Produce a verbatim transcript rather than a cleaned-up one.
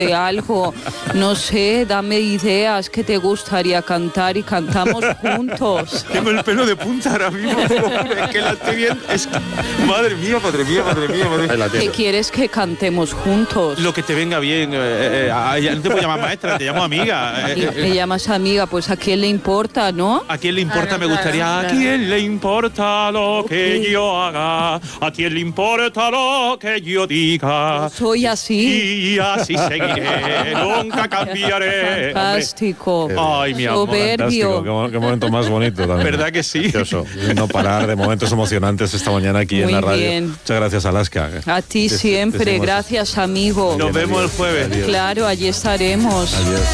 de algo, no sé, dame ideas que te gustaría cantar y cantamos juntos. Tengo el pelo de punta ahora mismo, es que la estoy viendo, es que, madre mía, madre mía, madre mía, madre mía. ¿Qué quieres que cantemos juntos? Lo que te venga bien, eh, eh, eh, no te puedo llamar maestra, te llamo amiga. Eh, ¿Me, eh, me llamas amiga? Pues a quién le importa, ¿no? ¿A quién le importa? Claro, Me gustaría. claro, ¿A claro. quién le importa lo que Ok. yo haga? ¿A quién le importa lo que yo diga? Soy así. Y así seguiré, nunca cambiaré. Fantástico. Hombre. Ay, mi amor. Soberbio. Qué, mo- qué momento más bonito también. ¿Verdad que sí? Precioso. No parar de momentos emocionantes esta mañana aquí Muy en la radio. bien. Muchas gracias, Alaska. A ti Te- te siempre, seguimos- gracias, amigo. Nos Bien, vemos el adiós. jueves. Adiós. Claro, allí estaremos. Adiós.